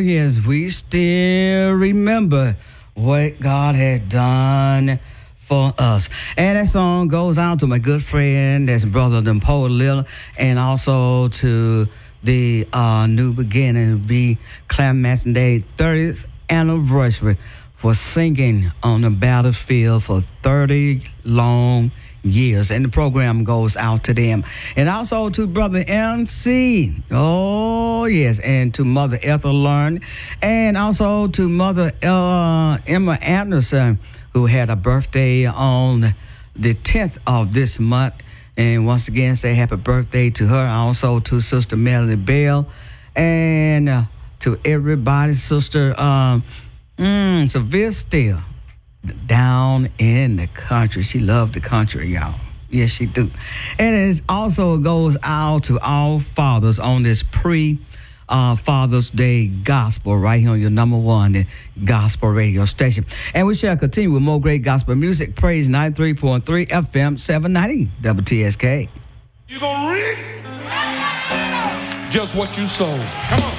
yes, we still remember what God has done for us. And that song goes out to my good friend, that's brother Poet Lil, and also to the New Beginning, be Clam Manson Day 30th anniversary for singing on the battlefield for 30 long years. And the program goes out to them. And also to Brother MC. Oh, yes. And to Mother Ethel Learn. And also to Mother Emma Anderson, who had a birthday on the 10th of this month. And once again, say happy birthday to her. Also to Sister Melanie Bell. And to everybody, Sister Severe Steele, down in the country. She loved the country, y'all. Yes, she do. And it also goes out to all fathers on this Father's Day gospel right here on your number one, the gospel radio station. And we shall continue with more great gospel music. Praise 93.3 FM 790 WTSK. You're going to reap just what you sow. Come on.